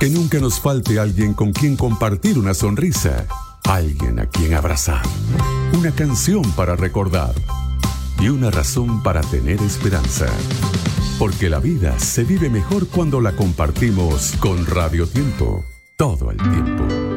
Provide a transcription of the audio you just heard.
Que nunca nos falte alguien con quien compartir una sonrisa, alguien a quien abrazar, una canción para recordar y una razón para tener esperanza. Porque la vida se vive mejor cuando la compartimos con Radio Tiempo todo el tiempo.